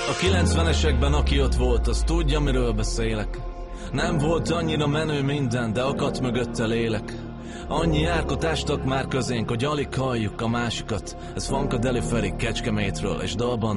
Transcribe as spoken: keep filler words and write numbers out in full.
A kilencvenesekben aki ott volt, az tudja, miről beszélek. Nem volt annyira menő minden, de akadt mögötte lélek. Annyi árkot ástak már közénk, hogy alig halljuk a másikat. Ez Funkadelic Feri Kecskemétről, és dalban